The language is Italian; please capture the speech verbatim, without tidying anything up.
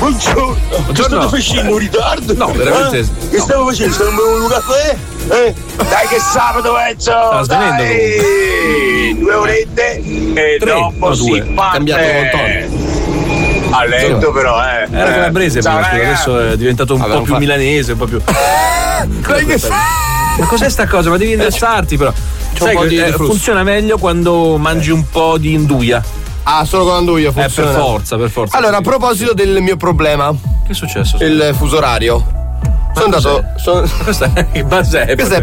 Buongiorno. Che state facendo un ritardo? No, veramente. Eh? Che no. stavo facendo? Stavo bevendo un caffè? Eh? Dai che sabato Ezzo! Dai! Due orette e Tre, dopo no, si due. parte. Cambiato montone. A letto però, eh. Era calabrese prima, scusa, adesso è diventato un Vabbè, po' non più fa- milanese, un po' più. Ma cos'è sta cosa? Ma devi indossarti però. Sai po' che, di- eh, di flusso. funziona meglio quando mangi un po' di induia. Ah, solo con Anduia Eh, per funziona. forza, per forza. Allora, a proposito del mio problema, Che è successo? il fuso orario. Sono andato. Sono... Questo è il Basè. Questa è